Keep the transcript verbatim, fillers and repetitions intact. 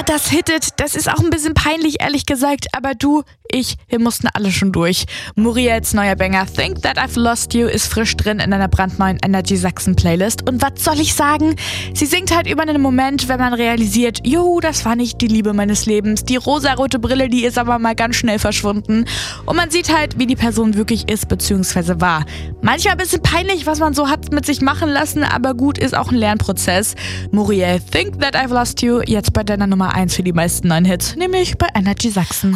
das hittet. Das ist auch ein bisschen peinlich, ehrlich gesagt. Aber du, ich, wir mussten alle schon durch. Muriels neuer Banger Think That I've Lost You ist frisch drin in einer brandneuen Energy Sachsen Playlist. Und was soll ich sagen? Sie singt halt über einen Moment, wenn man realisiert, jo, das war nicht die Liebe meines Lebens. Die rosarote Brille, die ist aber mal ganz schnell verschwunden. Und man sieht halt, wie die Person wirklich ist bzw. war. Manchmal ein bisschen peinlich, was man so hat mit sich machen lassen, aber gut, ist auch ein Lernprozess. Muriel, Think That I've Lost You, jetzt bei deiner Nummer eins für die meisten neuen Hits, nämlich bei Energy Sachsen.